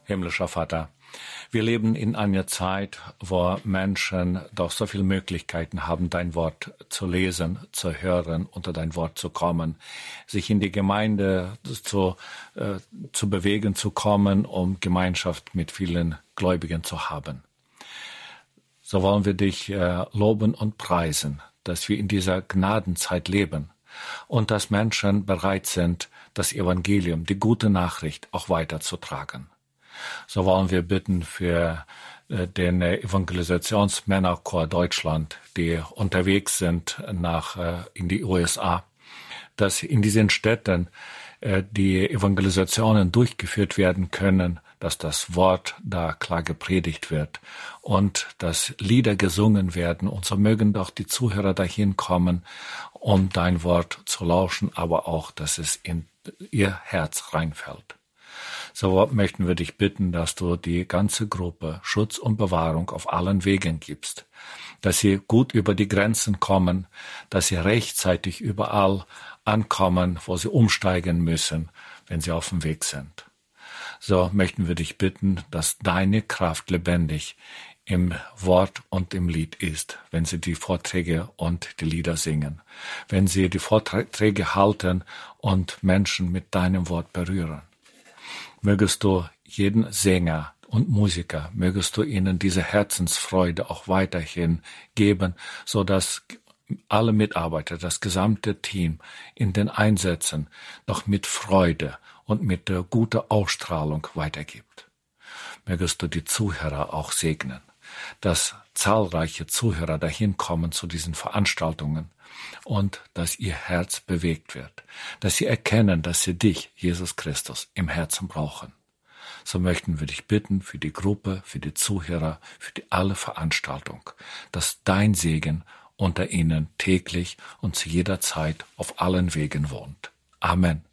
Himmlischer Vater, wir leben in einer Zeit, wo Menschen doch so viele Möglichkeiten haben, dein Wort zu lesen, zu hören, unter dein Wort zu kommen, sich in die Gemeinde zu bewegen, zu kommen, um Gemeinschaft mit vielen Gläubigen zu haben. So wollen wir dich loben und preisen, dass wir in dieser Gnadenzeit leben und dass Menschen bereit sind, das Evangelium, die gute Nachricht auch weiterzutragen. So wollen wir bitten für den Evangelisationsmännerchor Deutschland, die unterwegs sind in die USA, dass in diesen Städten die Evangelisationen durchgeführt werden können, dass das Wort da klar gepredigt wird und dass Lieder gesungen werden. Und so mögen doch die Zuhörer dahin kommen, um dein Wort zu lauschen, aber auch, dass es in ihr Herz reinfällt. So möchten wir dich bitten, dass du die ganze Gruppe Schutz und Bewahrung auf allen Wegen gibst, dass sie gut über die Grenzen kommen, dass sie rechtzeitig überall ankommen, wo sie umsteigen müssen, wenn sie auf dem Weg sind. So möchten wir dich bitten, dass deine Kraft lebendig im Wort und im Lied ist, wenn sie die Vorträge und die Lieder singen, wenn sie die Vorträge halten und Menschen mit deinem Wort berühren. Mögest du jeden Sänger und Musiker, mögest du ihnen diese Herzensfreude auch weiterhin geben, so dass alle Mitarbeiter, das gesamte Team in den Einsätzen noch mit Freude und mit der guten Ausstrahlung weitergibt. Mögest du die Zuhörer auch segnen, dass zahlreiche Zuhörer dahin kommen zu diesen Veranstaltungen und dass ihr Herz bewegt wird, dass sie erkennen, dass sie dich, Jesus Christus, im Herzen brauchen. So möchten wir dich bitten für die Gruppe, für die Zuhörer, für alle Veranstaltung, dass dein Segen unter ihnen täglich und zu jeder Zeit auf allen Wegen wohnt. Amen.